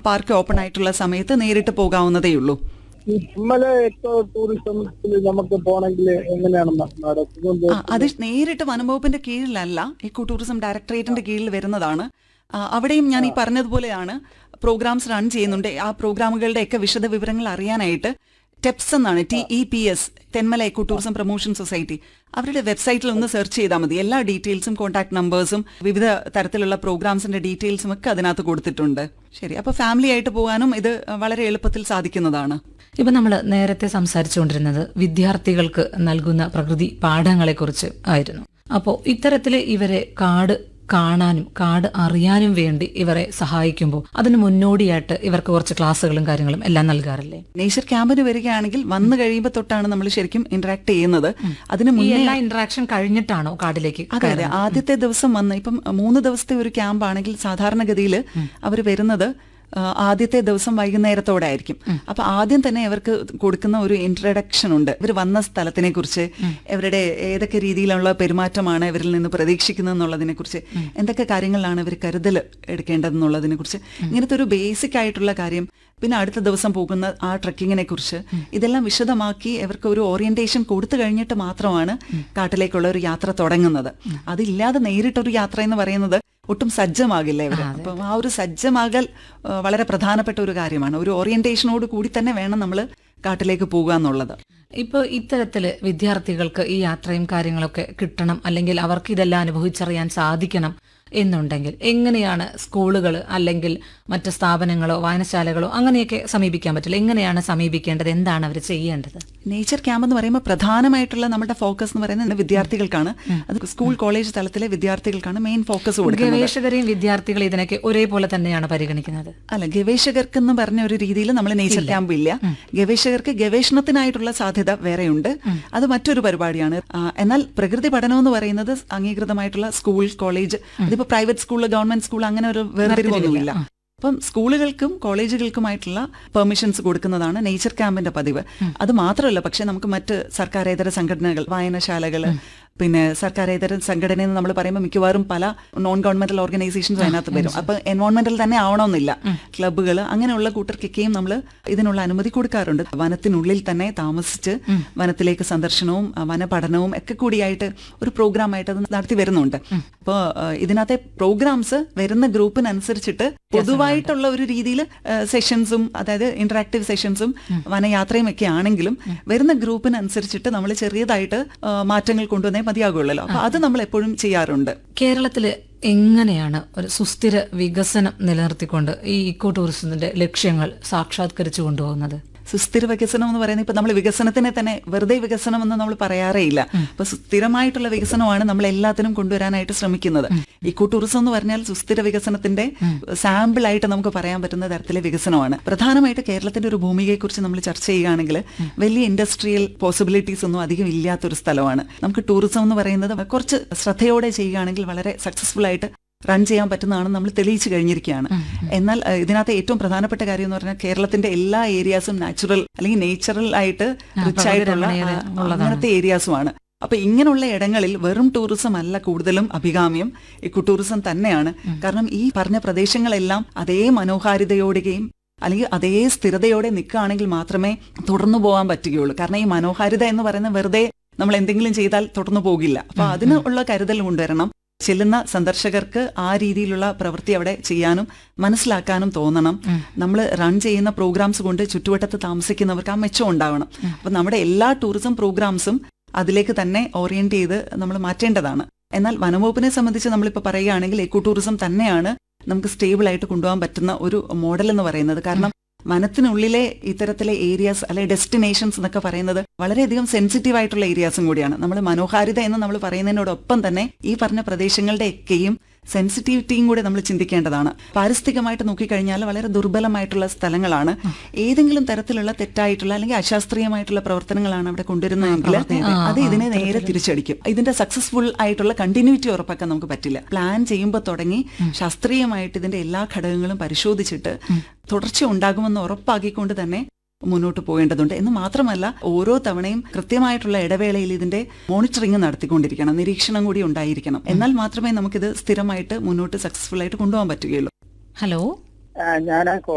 Park open ആയിട്ടുള്ള സമയത്ത് നേരിട്ട് പോകാവുന്നതേ ഉള്ളൂ. ഈ തെന്മല എക്കോ ടൂറിസത്തിൽ നമുക്ക് പോകണമെങ്കിൽ എങ്ങനെയാണ് നടക്കുന്നത്? അത് നേരിട്ട് വനംവകുപ്പിന്റെ കീഴിലല്ല, എക്കോ ടൂറിസം ഡയറക്ടറേറ്റിന്റെ കീഴിൽ വരുന്നതാണ്. അവിടെയും ഞാൻ ഈ പറഞ്ഞതുപോലെയാണ് പ്രോഗ്രാംസ് റൺ ചെയ്യുന്നുണ്ട്. ആ പ്രോഗ്രാമുകളുടെ ഒക്കെ വിശദ വിവരങ്ങൾ അറിയാനായിട്ട് ടെപ്സ് എന്നാണ്, TEPS, Thenmala eco tourism promotion society, അവരുടെ വെബ്സൈറ്റിൽ ഒന്ന് സെർച്ച് ചെയ്താൽ മതി. എല്ലാ ഡീറ്റെയിൽസും കോൺടാക്ട് നമ്പേഴ്സും വിവിധ തരത്തിലുള്ള പ്രോഗ്രാംസിന്റെ ഡീറ്റെയിൽസും ഒക്കെ അതിനകത്ത് കൊടുത്തിട്ടുണ്ട്. ശരി, അപ്പോൾ ഫാമിലി ആയിട്ട് പോകാനും ഇത് വളരെ എളുപ്പത്തിൽ സാധിക്കുന്നതാണ്. ഇപ്പൊ നമ്മൾ നേരത്തെ സംസാരിച്ചുകൊണ്ടിരുന്നത് വിദ്യാർത്ഥികൾക്ക് നൽകുന്ന പ്രകൃതി പാഠങ്ങളെക്കുറിച്ച് ആയിരുന്നു. അപ്പോൾ ഇത്തരത്തില് ഇവരെ കാട് കാണാനും കാട് അറിയാനും വേണ്ടി ഇവരെ സഹായിക്കുമ്പോൾ അതിന് മുന്നോടിയായിട്ട് ഇവർക്ക് കുറച്ച് ക്ലാസ്സുകളും കാര്യങ്ങളും എല്ലാം നൽകാറില്ലേ? നേച്ചർ ക്യാമ്പിന് വരികയാണെങ്കിൽ വന്നു കഴിയുമ്പോൾ തൊട്ടാണ് നമ്മൾ ശരിക്കും ഇന്ററാക്ട് ചെയ്യുന്നത്. അതിന് മുന്നേ എല്ലാ ഇന്ററാക്ഷൻ കഴിഞ്ഞിട്ടാണോ കാടിലേക്ക്? അതെ, ആദ്യത്തെ ദിവസം വന്ന് ഇപ്പം 3 ദിവസത്തെ ഒരു ക്യാമ്പ് ആണെങ്കിൽ സാധാരണഗതിയിൽ അവർ വരുന്നത് ആദ്യത്തെ ദിവസം വൈകുന്നേരത്തോടെ ആയിരിക്കും. അപ്പൊ ആദ്യം തന്നെ അവർക്ക് കൊടുക്കുന്ന ഒരു ഇൻട്രഡക്ഷൻ ഉണ്ട്. ഇവർ വന്ന സ്ഥലത്തിനെ കുറിച്ച്, ഇവരുടെ ഏതൊക്കെ രീതിയിലുള്ള പെരുമാറ്റമാണ് ഇവരിൽ നിന്ന് പ്രതീക്ഷിക്കുന്നത് എന്നുള്ളതിനെ കുറിച്ച്, എന്തൊക്കെ കാര്യങ്ങളിലാണ് ഇവർ കരുതൽ എടുക്കേണ്ടതെന്നുള്ളതിനെ കുറിച്ച്, ഇങ്ങനത്തെ ഒരു ബേസിക് ആയിട്ടുള്ള കാര്യം. പിന്നെ അടുത്ത ദിവസം പോകുന്ന ആ ട്രക്കിങ്ങിനെ കുറിച്ച് ഇതെല്ലാം വിശദമാക്കി ഇവർക്ക് ഒരു ഓറിയന്റേഷൻ കൊടുത്തു കഴിഞ്ഞിട്ട് മാത്രമാണ് കാട്ടിലേക്കുള്ള ഒരു യാത്ര തുടങ്ങുന്നത്. അതില്ലാതെ നേരിട്ടൊരു യാത്ര എന്ന് പറയുന്നത് ഒട്ടും സജ്ജമാകില്ല ഇവർ. അപ്പം ആ ഒരു സജ്ജമാകൽ വളരെ പ്രധാനപ്പെട്ട ഒരു കാര്യമാണ്. ഒരു ഓറിയന്റേഷനോട് കൂടി തന്നെ വേണം നമ്മൾ കാട്ടിലേക്ക് പോകുക എന്നുള്ളത്. ഇപ്പോൾ ഇത്തരത്തില് വിദ്യാർത്ഥികൾക്ക് ഈ യാത്രയും കാര്യങ്ങളൊക്കെ കിട്ടണം, അല്ലെങ്കിൽ അവർക്ക് ഇതെല്ലാം അനുഭവിച്ചറിയാൻ സാധിക്കണം എന്നുണ്ടെങ്കിൽ എങ്ങനെയാണ് സ്കൂളുകൾ അല്ലെങ്കിൽ മറ്റ് സ്ഥാപനങ്ങളോ വായനശാലകളോ അങ്ങനെയൊക്കെ സമീപിക്കാൻ പറ്റില്ല? എങ്ങനെയാണ് സമീപിക്കേണ്ടത്? എന്താണ് അവർ ചെയ്യേണ്ടത്? നേച്ചർ ക്യാമ്പ് എന്ന് പറയുമ്പോൾ പ്രധാനമായിട്ടുള്ള നമ്മുടെ ഫോക്കസ് എന്ന് പറയുന്നത് വിദ്യാർത്ഥികൾക്കാണ്. അത് സ്കൂൾ കോളേജ് തലത്തിലെ വിദ്യാർത്ഥികൾക്കാണ് മെയിൻ ഫോക്കസ് കൊടുക്കുന്നത്. ഗവേഷകരെയും വിദ്യാർത്ഥികളെ ഇതിനൊക്കെ ഒരേപോലെ തന്നെയാണ് പരിഗണിക്കുന്നത്? അല്ല, ഗവേഷകർക്ക് എന്ന് പറഞ്ഞ ഒരു രീതിയിൽ നമ്മൾ നേച്ചർ ക്യാമ്പ് ഇല്ല. ഗവേഷകർക്ക് ഗവേഷണത്തിനായിട്ടുള്ള സാധ്യത വേറെയുണ്ട്, അത് മറ്റൊരു പരിപാടിയാണ്. എന്നാൽ പ്രകൃതി പഠനം എന്ന് പറയുന്നത് അംഗീകൃതമായിട്ടുള്ള സ്കൂൾ കോളേജ്, അതിപ്പോ പ്രൈവറ്റ് സ്കൂൾ ഗവൺമെന്റ് സ്കൂൾ അങ്ങനെ ഒരു വേർതിരിവൊന്നുമില്ല. അപ്പം സ്കൂളുകൾക്കും കോളേജുകൾക്കുമായിട്ടുള്ള പെർമിഷൻസ് കൊടുക്കുന്നതാണ് നേച്ചർ ക്യാമ്പിന്റെ പതിവ്. അത് മാത്രമല്ല, പക്ഷെ നമുക്ക് മറ്റ് സർക്കാരേതര സംഘടനകൾ, വായനശാലകൾ, പിന്നെ സർക്കാരേതര സംഘടന എന്ന് നമ്മൾ പറയുമ്പോൾ മിക്കവാറും പല നോൺ ഗവൺമെന്റൽ ഓർഗനൈസേഷൻസ് അതിനകത്ത് വരും. അപ്പൊ എൻവയോൺമെന്റൽ തന്നെ ആവണമെന്നില്ല, ക്ലബ്ബുകൾ, അങ്ങനെയുള്ള കൂട്ടർക്കൊക്കെയും നമ്മൾ ഇതിനുള്ള അനുമതി കൊടുക്കാറുണ്ട്. വനത്തിനുള്ളിൽ തന്നെ താമസിച്ച് വനത്തിലേക്ക് സന്ദർശനവും വനപഠനവും ഒക്കെ കൂടിയായിട്ട് ഒരു പ്രോഗ്രാമായിട്ട് അത് നടത്തി വരുന്നുണ്ട്. അപ്പോൾ ഇതിനകത്തെ പ്രോഗ്രാംസ് വരുന്ന ഗ്രൂപ്പിനനുസരിച്ചിട്ട് പൊതുവായിട്ടുള്ള ഒരു രീതിയിൽ സെഷൻസും, അതായത് ഇന്ററാക്റ്റീവ് സെഷൻസും വനയാത്രയും ഒക്കെ ആണെങ്കിലും വരുന്ന ഗ്രൂപ്പിനനുസരിച്ചിട്ട് നമ്മൾ ചെറിയതായിട്ട് മാറ്റങ്ങൾ കൊണ്ടുവന്നേ മതിയാകുള്ളല്ലോ. അപ്പൊ അത് നമ്മൾ എപ്പോഴും ചെയ്യാറുണ്ട്. കേരളത്തില് എങ്ങനെയാണ് ഒരു സുസ്ഥിര വികസനം നിലനിർത്തിക്കൊണ്ട് ഈ ഇക്കോ ടൂറിസത്തിന്റെ ലക്ഷ്യങ്ങൾ സാക്ഷാത്കരിച്ചു കൊണ്ടുപോകുന്നത്? സുസ്ഥിര വികസനം എന്ന് പറയുന്നത് ഇപ്പൊ നമ്മൾ വികസനത്തിനെ തന്നെ വെറുതെ വികസനം എന്ന് നമ്മൾ പറയാറേ ഇല്ല. അപ്പൊ സുസ്ഥിരമായിട്ടുള്ള വികസനമാണ് നമ്മൾ എല്ലാത്തിനും കൊണ്ടുവരാനായിട്ട് ശ്രമിക്കുന്നത്. ഇക്കോ ടൂറിസം എന്ന് പറഞ്ഞാൽ സുസ്ഥിര വികസനത്തിന്റെ സാമ്പിൾ ആയിട്ട് നമുക്ക് പറയാൻ പറ്റുന്ന തരത്തിലെ വികസനമാണ്. പ്രധാനമായിട്ട് കേരളത്തിന്റെ ഒരു ഭൂമികയെക്കുറിച്ച് നമ്മൾ ചർച്ച ചെയ്യുകയാണെങ്കിൽ വലിയ ഇൻഡസ്ട്രിയൽ പോസിബിലിറ്റീസ് ഒന്നും അധികം ഇല്ലാത്തൊരു സ്ഥലമാണ്. നമുക്ക് ടൂറിസം എന്ന് പറയുന്നത് കുറച്ച് ശ്രദ്ധയോടെ ചെയ്യുകയാണെങ്കിൽ വളരെ സക്സസ്ഫുൾ ആയിട്ട് റൺ ചെയ്യാൻ പറ്റുന്നതാണ് നമ്മൾ തെളിയിച്ചു കഴിഞ്ഞിരിക്കുകയാണ്. എന്നാൽ ഇതിനകത്ത് ഏറ്റവും പ്രധാനപ്പെട്ട കാര്യം എന്ന് പറഞ്ഞാൽ കേരളത്തിന്റെ എല്ലാ ഏരിയാസും നാച്ചുറൽ അല്ലെങ്കിൽ നേച്ചുറൽ ആയിട്ട് റിച്ച് ആയിട്ടുള്ള അങ്ങനത്തെ ഏരിയാസുമാണ്. അപ്പൊ ഇങ്ങനെയുള്ള ഇടങ്ങളിൽ വെറും ടൂറിസം അല്ല കൂടുതലും അഭികാമ്യം, ഇക്കോ ടൂറിസം തന്നെയാണ്. കാരണം ഈ പറഞ്ഞ പ്രദേശങ്ങളെല്ലാം അതേ മനോഹാരിതയോടെയും അല്ലെങ്കിൽ അതേ സ്ഥിരതയോടെ നിൽക്കുകയാണെങ്കിൽ മാത്രമേ തുടർന്നു പോകാൻ പറ്റുകയുള്ളൂ. കാരണം ഈ മനോഹാരിത എന്ന് പറയുന്നത് വെറുതെ നമ്മൾ എന്തെങ്കിലും ചെയ്താൽ തുടർന്നു പോകില്ല. അപ്പൊ അതിനുള്ള കരുതൽ കൊണ്ടുവരണം. ചെല്ലുന്ന സന്ദർശകർക്ക് ആ രീതിയിലുള്ള പ്രവൃത്തി അവിടെ ചെയ്യാനും മനസ്സിലാക്കാനും തോന്നണം. നമ്മൾ റൺ ചെയ്യുന്ന പ്രോഗ്രാംസ് കൊണ്ട് ചുറ്റുവട്ടത്ത് താമസിക്കുന്നവർക്ക് ആ മെച്ചം ഉണ്ടാവണം. അപ്പൊ നമ്മുടെ എല്ലാ ടൂറിസം പ്രോഗ്രാംസും അതിലേക്ക് തന്നെ ഓറിയന്റ് ചെയ്ത് നമ്മൾ മാറ്റേണ്ടതാണ്. എന്നാൽ വനംവകുപ്പിനെ സംബന്ധിച്ച് നമ്മളിപ്പോൾ പറയുകയാണെങ്കിൽ എക്കോ ടൂറിസം തന്നെയാണ് നമുക്ക് സ്റ്റേബിൾ ആയിട്ട് കൊണ്ടുപോകാൻ പറ്റുന്ന ഒരു മോഡൽ എന്ന് പറയുന്നത്. കാരണം വനത്തിനുള്ളിലെ ഇത്തരത്തിലെ ഏരിയാസ് അല്ലെ ഡെസ്റ്റിനേഷൻസ് എന്നൊക്കെ പറയുന്നത് വളരെയധികം സെൻസിറ്റീവ് ആയിട്ടുള്ള ഏരിയാസും കൂടിയാണ്. നമ്മൾ മനോഹാരിത എന്ന് നമ്മൾ പറയുന്നതിനോടൊപ്പം തന്നെ ഈ പറഞ്ഞ പ്രദേശങ്ങളുടെ ഒക്കെയും സെൻസിറ്റിവിറ്റിയും കൂടെ നമ്മൾ ചിന്തിക്കേണ്ടതാണ്. പാരിസ്ഥിതികമായിട്ട് നോക്കിക്കഴിഞ്ഞാൽ വളരെ ദുർബലമായിട്ടുള്ള സ്ഥലങ്ങളാണ്. ഏതെങ്കിലും തരത്തിലുള്ള തെറ്റായിട്ടുള്ള അല്ലെങ്കിൽ അശാസ്ത്രീയമായിട്ടുള്ള പ്രവർത്തനങ്ങളാണ് അവിടെ കൊണ്ടുവരുന്നതെങ്കിൽ അത് ഇതിനെ നേരെ തിരിച്ചടിക്കും. ഇതിന്റെ സക്സസ്ഫുൾ ആയിട്ടുള്ള കണ്ടിന്യൂറ്റി ഉറപ്പാക്കാൻ നമുക്ക് പറ്റില്ല. പ്ലാൻ ചെയ്യുമ്പോൾ തുടങ്ങി ശാസ്ത്രീയമായിട്ട് ഇതിന്റെ എല്ലാ ഘടകങ്ങളും പരിശോധിച്ചിട്ട് തുടർച്ച ഉണ്ടാകുമെന്ന് ഉറപ്പാക്കിക്കൊണ്ട് തന്നെ മുന്നോട്ട് പോകേണ്ടതുണ്ട്. എന്ന് മാത്രമല്ല ഓരോ തവണയും കൃത്യമായിട്ടുള്ള ഇടവേളയിൽ ഇതിന്റെ മോണിറ്ററിംഗ് നടത്തിക്കൊണ്ടിരിക്കണം, നിരീക്ഷണം കൂടി ഉണ്ടായിരിക്കണം. എന്നാൽ മാത്രമേ നമുക്കിത് സ്ഥിരമായിട്ട് മുന്നോട്ട് സക്സസ്ഫുൾ ആയിട്ട് കൊണ്ടുപോകാൻ പറ്റുകയുള്ളൂ. ഹലോ, ഞാൻ